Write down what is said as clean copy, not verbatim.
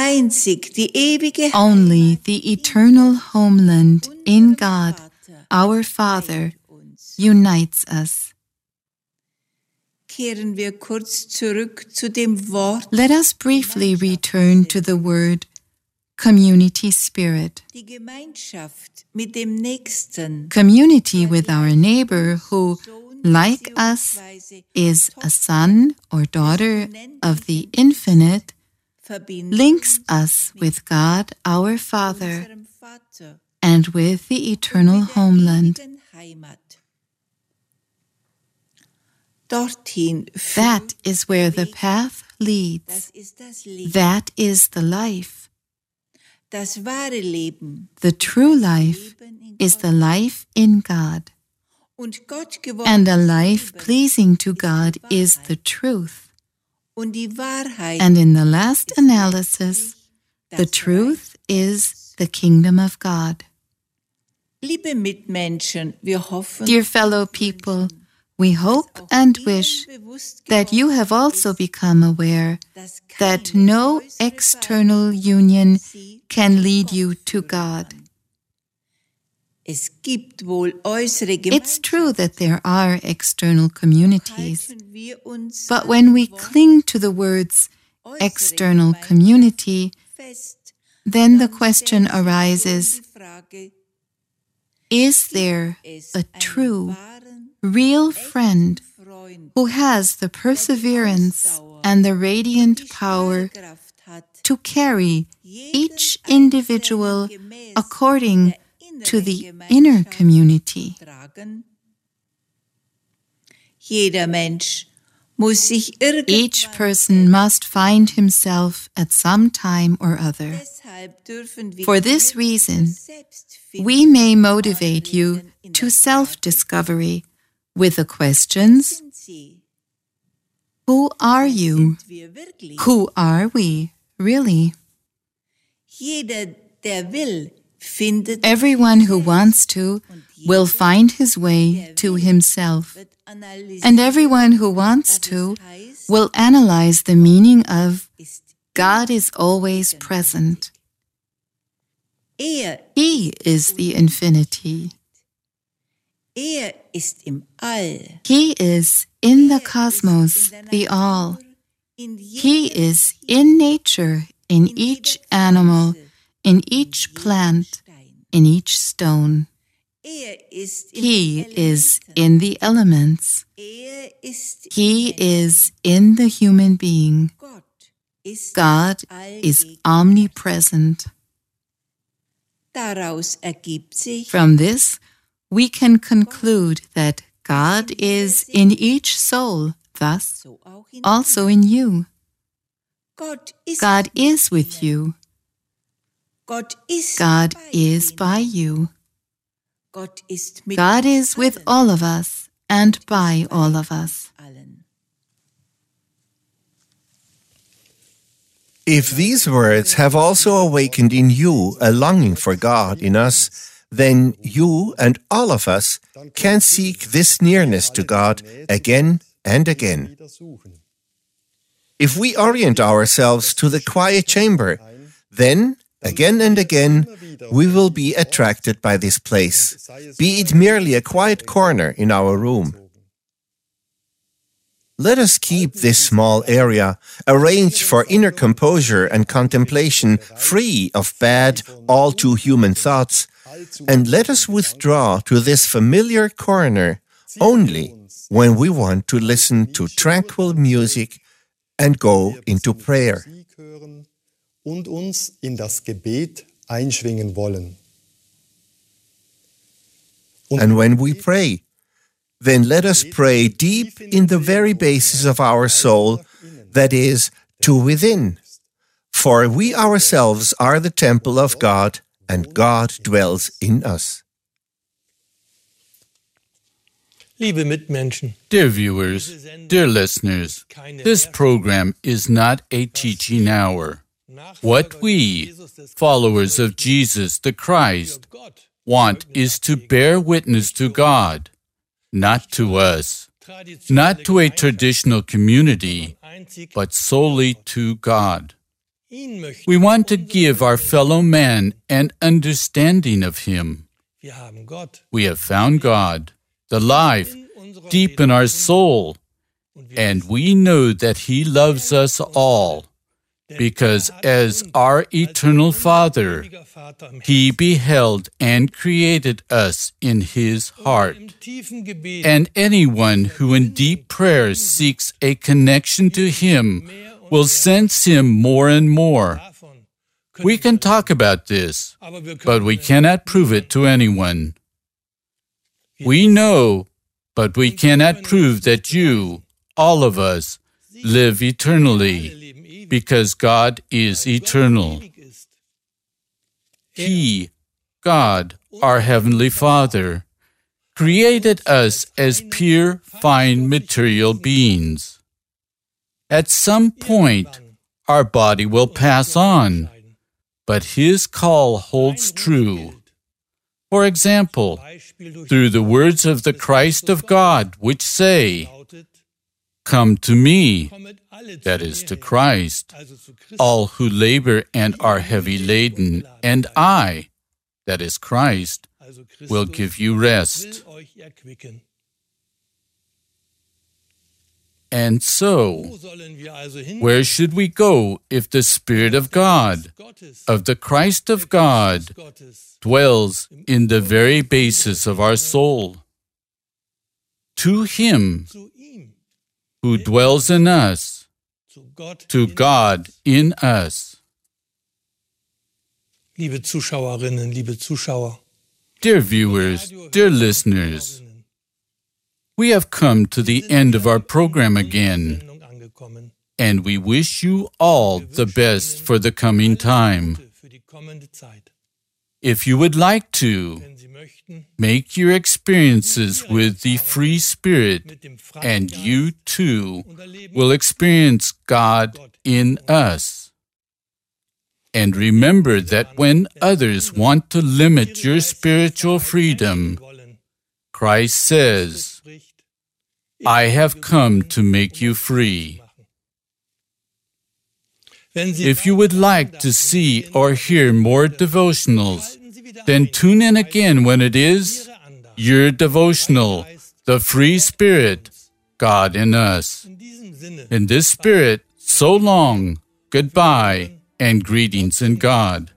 einzig die ewige Only the eternal homeland in God, our Father, unites us. Kehren wir kurz zurück zu dem Wort. Let us briefly return to the word community spirit. Die Gemeinschaft mit dem Nächsten. Community with our neighbor who, like us, is a son or daughter of the infinite, links us with God our Father and with the eternal homeland. That is where the path leads. That is the life. The true life is the life in God. And a life pleasing to God is the truth. And in the last analysis, the truth is the kingdom of God. Dear fellow people, we hope and wish that you have also become aware that no external union can lead you to God. It's true that there are external communities, but when we cling to the words external community, then the question arises, is there a true, real friend who has the perseverance and the radiant power to carry each individual according to the inner community? Each person must find himself at some time or other. For this reason, we may motivate you to self-discovery with the questions, who are you? Who are we, really? Everyone who wants to will find his way to himself. And everyone who wants to will analyze the meaning of God is always present. He is the infinity. He is in the cosmos, the all. He is in nature, in each animal, in each plant, in each stone. He is in the elements. He is in the human being. God is omnipresent. From this, we can conclude that God is in each soul, thus also in you. God is with you. God is by you. God is with all of us and by all of us. If these words have also awakened in you a longing for God in us, then you and all of us can seek this nearness to God again and again. If we orient ourselves to the quiet chamber, then again and again we will be attracted by this place, be it merely a quiet corner in our room. Let us keep this small area, arranged for inner composure and contemplation, free of bad, all too human thoughts, and let us withdraw to this familiar corner only when we want to listen to tranquil music and go into prayer. Und uns in das Gebet einschwingen wollen. And when we pray, then let us pray deep in the very basis of our soul, that is, to within. For we ourselves are the temple of God, and God dwells in us. Dear viewers, dear listeners, this program is not a teaching hour. What we, followers of Jesus the Christ, want is to bear witness to God, not to us, not to a traditional community, but solely to God. We want to give our fellow man an understanding of Him. We have found God, the life, deep in our soul, and we know that He loves us all, because as our eternal Father, He beheld and created us in His heart. And anyone who in deep prayer seeks a connection to Him will sense Him more and more. We can talk about this, but we cannot prove it to anyone. We know, but we cannot prove that you, all of us, live eternally, because God is eternal. He, God, our Heavenly Father, created us as pure, fine material beings. At some point, our body will pass on, but His call holds true. For example, through the words of the Christ of God, which say, "Come to me," that is to Christ, "all who labor and are heavy laden, and I," that is Christ, "will give you rest." And so, where should we go if the Spirit of God, of the Christ of God, dwells in the very basis of our soul? To Him who dwells in us, to God in us. Liebe Zuschauerinnen, liebe Zuschauer, dear viewers, dear listeners, we have come to the end of our program again, and we wish you all the best for the coming time. If you would like to, make your experiences with the free Spirit, and you too will experience God in us. And remember that when others want to limit your spiritual freedom, Christ says, "I have come to make you free." If you would like to see or hear more devotionals, then tune in again when it is your devotional, The Free Spirit, God in Us. In this spirit, so long, goodbye, and greetings in God.